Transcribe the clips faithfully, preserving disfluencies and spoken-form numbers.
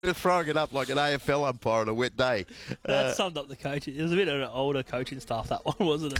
throwing it up like an A F L umpire on a wet day. That Uh, summed up the coaching. It was a bit of an older coaching staff, that one, wasn't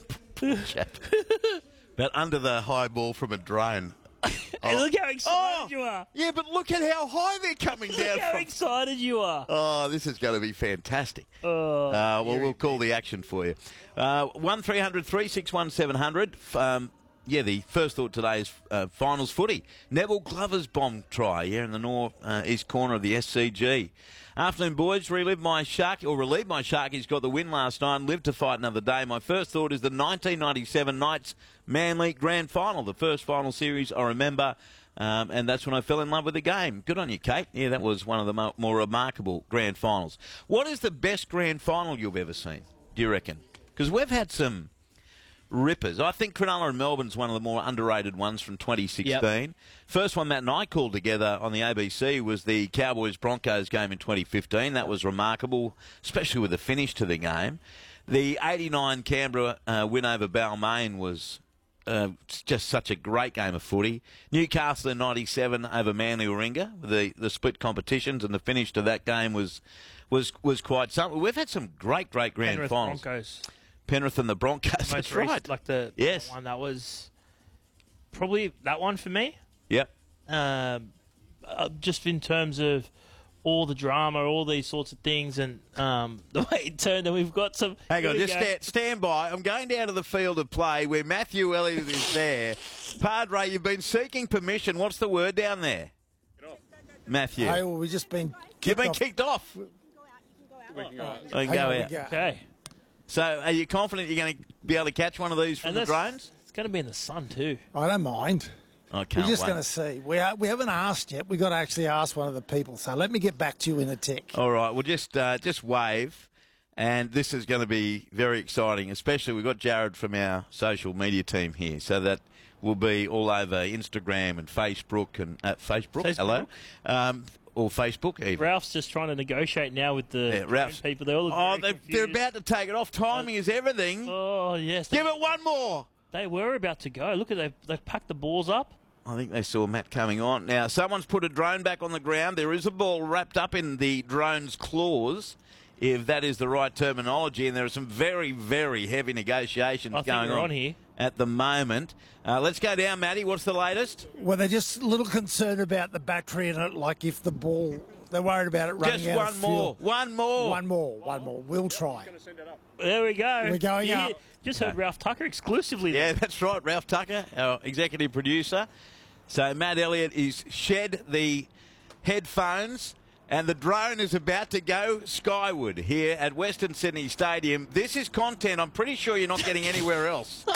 it? but under the high ball from a drone. Hey, look how excited Oh, you are. yeah, but look at how high they're coming Look down how from. excited you are. Oh, this is going to be fantastic. Oh, Uh, well, we'll call the action for you. Uh, one three hundred three six one seven hundred. Um, yeah, the first thought today is uh, finals footy. Neville Glover's bomb try here in the north uh, east corner of the S C G. Afternoon, boys. Relive my shark or relieve my Sharkies got the win last night and live to fight another day. My first thought is the nineteen ninety-seven Knights Manly Grand Final, the first final series I remember. Um, and that's when I fell in love with the game. Good on you, Kate. Yeah, that was one of the mo- more remarkable grand finals. What is the best grand final you've ever seen, do you reckon? Because we've had some rippers. I think Cronulla and Melbourne's one of the more underrated ones from twenty sixteen. Yep. First one Matt and I called together on the A B C was the Cowboys-Broncos game in twenty fifteen. That was remarkable, especially with the finish to the game. The eighty-nine Canberra uh, win over Balmain was Uh, just such a great game of footy. Newcastle in ninety-seven over Manly Warringah, the the split competitions, and the finish to that game was was was quite something. We've had some great, great grand Penrith finals. Broncos. Penrith and the Broncos. Most That's recent, right. Like the yes. one that was probably that one for me. Yep. Um, uh, just in terms of all the drama, all these sorts of things, and um, the way it turned, and we've got some... Hang on, just go. stand, stand by. I'm going down to the field of play where Matthew Elliott is there. Padre, you've been seeking permission. What's the word down there? Get off. Matthew. Hey, well, we've just been kicked You've been off. kicked off. We can go out. We can Hang go on, we out. go. Okay. So are you confident you're going to be able to catch one of these from And the that's- drones? It's going to be in the sun, too. I don't mind. I can't We're just wait. going to see. We are, we haven't asked yet. We've got to actually ask one of the people. So let me get back to you in a tick. All right, well, just uh, just wave, and this is going to be very exciting, especially we've got Jared from our social media team here, so that will be all over Instagram and Facebook and uh, Facebook, Facebook. hello, um, or Facebook even. Ralph's just trying to negotiate now with the Yeah, Ralph's- people. They all look Oh, very they, they're confused. about to take it off. Timing is everything. Oh, yes. Give it one more. They were about to go. Look at they they've packed the balls up. I think they saw Matt coming on. Now, someone's put a drone back on the ground. There is a ball wrapped up in the drone's claws, if that is the right terminology, and there are some very, very heavy negotiations I think going we're on, on here. at the moment. Uh, let's go down, Matty. What's the latest? Well, they're just a little concerned about the battery in it, like if the ball... They're worried about it running Just out one of more. fuel. One more. One more. One more. We'll try. There we go. We're going You up. hear- Just heard Ralph Tucker exclusively. Yeah, that's right. Ralph Tucker, our executive producer. So Matt Elliott is shed the headphones, and the drone is about to go skyward here at Western Sydney Stadium. This is content I'm pretty sure you're not getting anywhere else.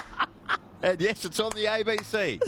And yes, it's on the A B C.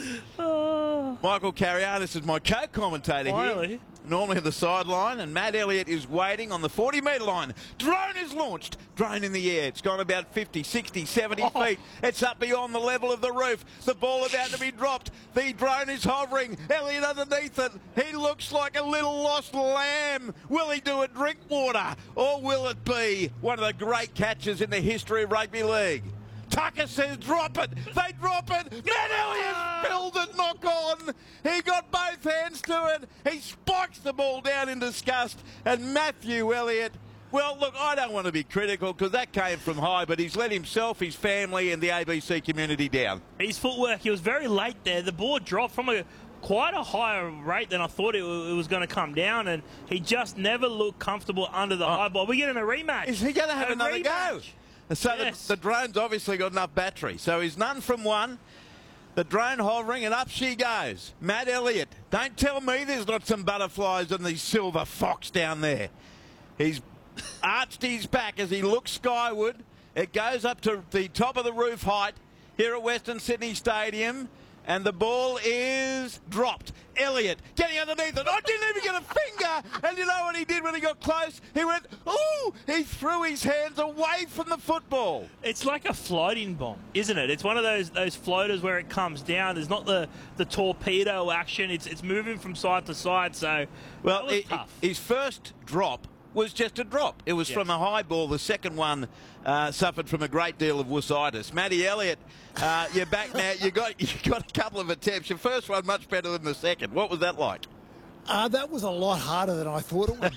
Oh, Michael Carianis is my co-commentator Finally. here. Normally at the sideline, and Matt Elliott is waiting on the forty-metre line. Drone is launched. Drone in the air. It's gone about fifty, sixty, seventy Oh. feet. It's up beyond the level of the roof. The ball about to be dropped. The drone is hovering. Elliott underneath it. He looks like a little lost lamb. Will he do a drink water, or will it be one of the great catches in the history of rugby league? Tucker says drop it. They drop it. Matt Elliott spilled it, knock on. He got both hands to it. He spikes the ball down in disgust. And Matthew Elliott, well, look, I don't want to be critical because that came from high, but he's let himself, his family and the A B C community down. his footwork. He was very late there. The ball dropped from a quite a higher rate than I thought it, it was going to come down, and he just never looked comfortable under the high ball. We're getting a rematch. Is he going to have A another rematch. go? So Yes. the, the drone's obviously got enough battery. So he's none from one. The drone hovering, and up she goes. Matt Elliott. Don't tell me there's not some butterflies on the silver fox down there. He's arched his back as he looks skyward. It goes up to the top of the roof height here at Western Sydney Stadium, and the ball is dropped. Elliott getting underneath it. I didn't even get a finger. And you know what he did when he got close? He went, ooh! He threw his hands away from the football. It's like a floating bomb, isn't it? It's one of those those floaters where it comes down. There's not the, the torpedo action. It's it's moving from side to side. So Well, that was it- tough. his first drop was just a drop. It was Yes. from a high ball. The second one uh, suffered from a great deal of wussitis. Matty Elliott, uh, you're back now. You got you got a couple of attempts. Your first one much better than the second. What was that like? Uh, that was a lot harder than I thought it would